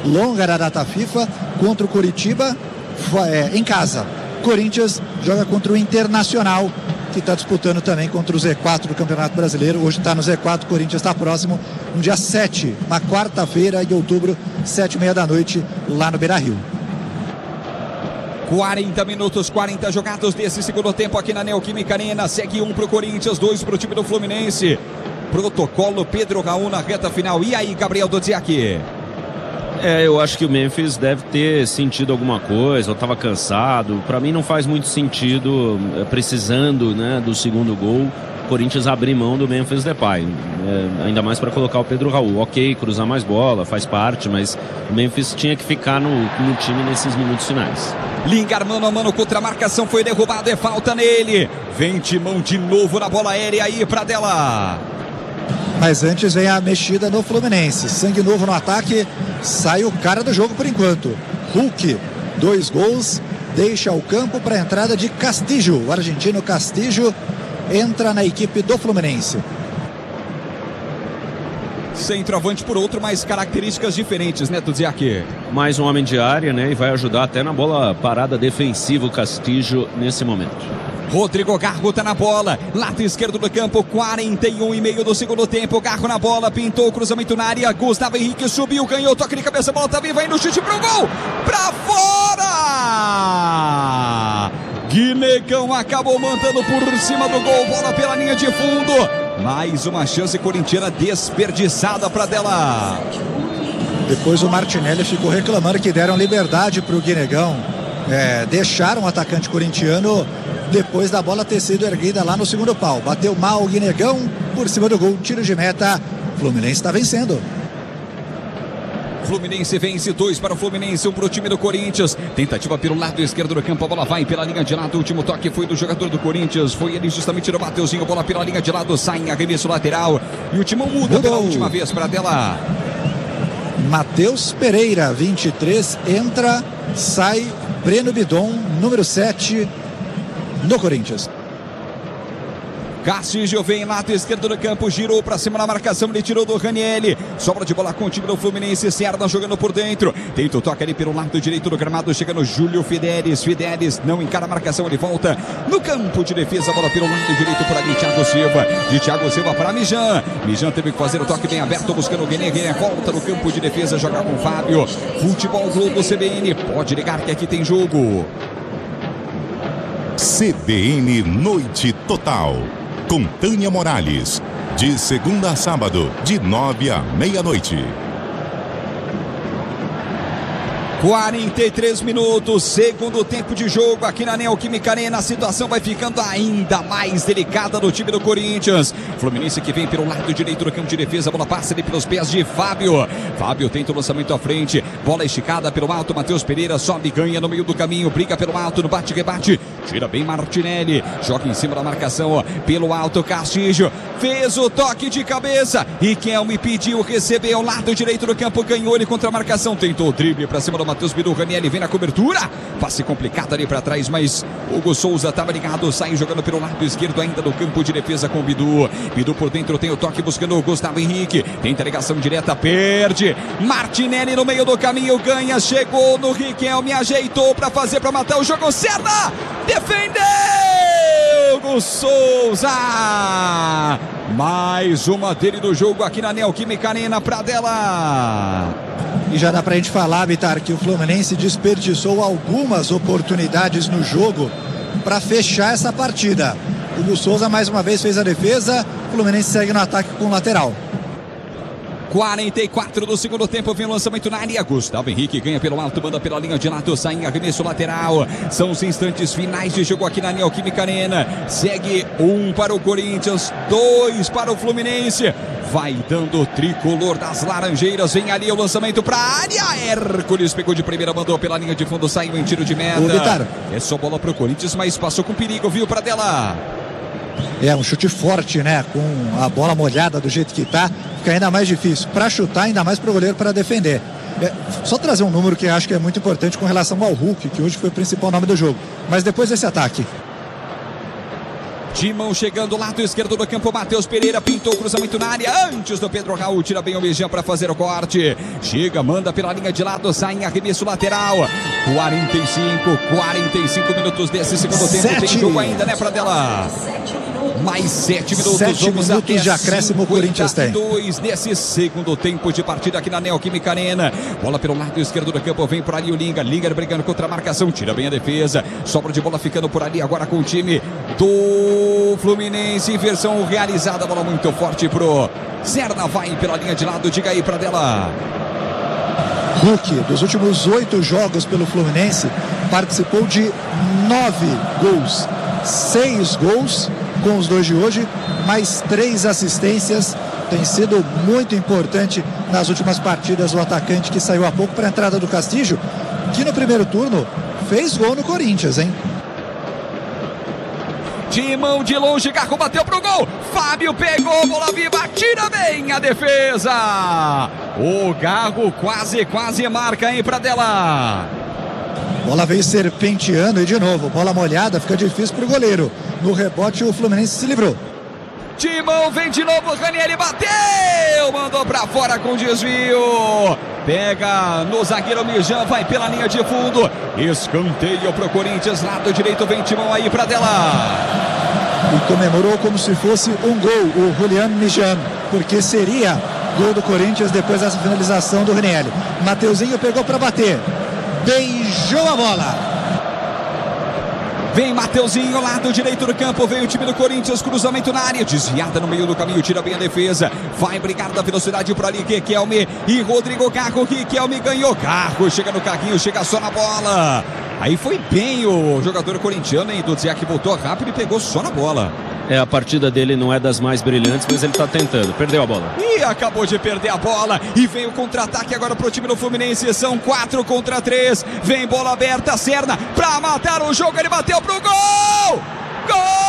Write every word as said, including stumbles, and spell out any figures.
longa da data FIFA, contra o Coritiba, é, em casa. Corinthians joga contra o Internacional, que está disputando também contra o Z quatro do Campeonato Brasileiro. Hoje está no Z quatro, Corinthians está próximo, no dia sete, uma quarta-feira de outubro, sete e meia da noite, lá no Beira-Rio. quarenta minutos, quarenta jogados desse segundo tempo aqui na Neoquímica Arena. Segue um para o Corinthians, dois para o time do Fluminense. Protocolo Pedro Raul na reta final. E aí, Gabriel Dodziak? É, eu acho que o Memphis deve ter sentido alguma coisa, ou estava cansado. Para mim não faz muito sentido, precisando, né, do segundo gol, o Corinthians abrir mão do Memphis Depay. É, ainda mais para colocar o Pedro Raul. Ok, cruzar mais bola, faz parte, mas o Memphis tinha que ficar no, no time nesses minutos finais. Lingard mano a mano contra a marcação, foi derrubado, é falta nele. Vem Timão de novo na bola aérea aí para dela. Mas antes vem a mexida no Fluminense. Sangue novo no ataque. Sai o cara do jogo por enquanto. Hulk, dois gols. Deixa o campo para a entrada de Castillo. O argentino Castillo entra na equipe do Fluminense. Centroavante por outro, mas características diferentes, né, Dodziak? Mais um homem de área, né? E vai ajudar até na bola parada defensiva o Castillo nesse momento. Rodrigo Garro tá na bola, lado esquerdo do campo, quarenta e um e meio do segundo tempo. Garro na bola, pintou o cruzamento na área. Gustavo Henrique subiu, ganhou, toque de cabeça, a bola tá viva, vai no chute pro gol, pra fora! Guinegão acabou mandando por cima do gol, bola pela linha de fundo. Mais uma chance corintiana desperdiçada pra dela. Depois o Martinelli ficou reclamando que deram liberdade pro Guinegão. É, deixaram o atacante corintiano depois da bola ter sido erguida lá no segundo pau. Bateu mal o Guinegão por cima do gol, tiro de meta. Fluminense está vencendo. Fluminense vence, dois para o Fluminense, um para o time do Corinthians. Tentativa pelo lado esquerdo do campo, a bola vai pela linha de lado. O último toque foi do jogador do Corinthians, foi ele justamente no Mateuzinho, bola pela linha de lado, sai em arremesso lateral. E o Timão muda Mudou. pela última vez para dela. Matheus Pereira, vinte e três, entra, sai Breno Bidon, número sete, no Corinthians. Castillo vem lado esquerdo do campo, girou para cima na marcação, ele tirou do Ranieri. Sobra de bola com o time do Fluminense, Serna jogando por dentro. Tenta o toque ali pelo lado direito do gramado, chega no Júlio Fidelis. Fidelis não encara a marcação, ele volta no campo de defesa, bola pelo lado direito por ali, Thiago Silva. De Thiago Silva para Mijan. Mijan teve que fazer o toque bem aberto, buscando o Guinea. Guinea volta no campo de defesa, joga com o Fábio. Futebol Globo C B N, pode ligar que aqui tem jogo. C B N Noite Total, com Tânia Morales, de segunda a sábado, de nove à meia-noite. quarenta e três minutos, segundo tempo de jogo aqui na Neoquímica Arena. A situação vai ficando ainda mais delicada no time do Corinthians. Fluminense que vem pelo lado direito do campo de defesa, a bola passa ali pelos pés de Fábio. Fábio tenta o lançamento à frente, bola esticada pelo alto, Matheus Pereira sobe, ganha no meio do caminho, briga pelo alto, no bate-rebate, tira bem Martinelli, joga em cima da marcação, ó, pelo alto, Castillo fez o toque de cabeça, Riquelme pediu, recebeu, lado direito do campo, ganhou ele contra a marcação, tentou o drible pra cima do Matheus Bidu, Ranieri vem na cobertura, passe complicado ali pra trás, mas Hugo Souza tava ligado, sai jogando pelo lado esquerdo ainda do campo de defesa com o Bidu. Bidu por dentro tem o toque buscando o Gustavo Henrique, tenta ligação direta, perde, Martinelli no meio do caminho, ganha, chegou no Riquelme, ajeitou pra fazer, pra matar o jogo, Serna defendeu, Hugo Souza, mais uma dele do jogo aqui na Neoquímica Arena pra dela. E já dá pra gente falar, Bitar, que o Fluminense desperdiçou algumas oportunidades no jogo para fechar essa partida. O Hugo Souza mais uma vez fez a defesa, o Fluminense segue no ataque com o lateral. quarenta e quatro do segundo tempo, vem o lançamento na área, Gustavo Henrique ganha pelo alto, manda pela linha de lado, sai em arremesso lateral. São os instantes finais de jogo aqui na Neoquímica Arena. Segue um para o Corinthians, dois para o Fluminense. Vai dando o tricolor das Laranjeiras, vem ali o lançamento para a área, Hércules pegou de primeira, mandou pela linha de fundo, saiu em tiro de meta. É só bola para o Corinthians, mas passou com perigo, viu, para dela. É um chute forte, né? Com a bola molhada do jeito que tá, fica ainda mais difícil para chutar, ainda mais para o goleiro para defender. É, só trazer um número que eu acho que é muito importante com relação ao Hulk, que hoje foi o principal nome do jogo. Mas depois desse ataque. Timão chegando, lado esquerdo do campo, Matheus Pereira pintou o cruzamento na área, antes do Pedro Raul, tira bem o Mijan para fazer o corte, chega, manda pela linha de lado, sai em arremesso lateral, quarenta e cinco, quarenta e cinco minutos desse segundo tempo, Sete. tem jogo ainda, né, Pradella? Mais sete minutos, Sete vamos minutos até de acréscimo, o Corinthians tem. dois nesse segundo tempo de partida aqui na Neoquímica Arena. Bola pelo lado esquerdo do campo, vem por ali o Linga, Linga brigando contra a marcação, tira bem a defesa, sobra de bola ficando por ali agora com o time do Fluminense, inversão realizada, bola muito forte pro Serna, vai pela linha de lado, diga aí, Pradella. Hulk, dos últimos oito jogos pelo Fluminense, participou de nove gols, seis gols com os dois de hoje, mais três assistências. Tem sido muito importante nas últimas partidas o atacante que saiu há pouco para a entrada do Castilho, que no primeiro turno fez gol no Corinthians, hein? Timão de longe, Garro bateu pro gol, Fábio pegou, bola viva, tira bem a defesa. O Garro quase, quase marca, hein, Pradella. Bola veio serpenteando e de novo, bola molhada, fica difícil pro goleiro. No rebote o Fluminense se livrou. Timão vem de novo, Ranieri bateu, mandou pra fora com desvio. Pega no zagueiro Mijan, vai pela linha de fundo. Escanteio pro Corinthians, lado direito vem Timão aí, Pradella. E comemorou como se fosse um gol o Julian Mijan, porque seria gol do Corinthians depois dessa finalização do Ranieri. Mateuzinho pegou para bater, beijou a bola. Vem Mateuzinho, lado direito do campo, veio o time do Corinthians, cruzamento na área, desviada no meio do caminho, tira bem a defesa, vai brigar da velocidade por ali, Riquelme e Rodrigo Garro, Riquelme ganhou, Garro chega no carrinho, chega só na bola, aí foi bem o jogador corintiano, hein, Dudziak voltou rápido e pegou só na bola. É, a partida dele não é das mais brilhantes, mas ele tá tentando, perdeu a bola. E acabou de perder a bola, e vem o contra-ataque agora pro time do Fluminense, são quatro contra três, vem bola aberta, Serna, pra matar o jogo, ele bateu pro gol! Gol!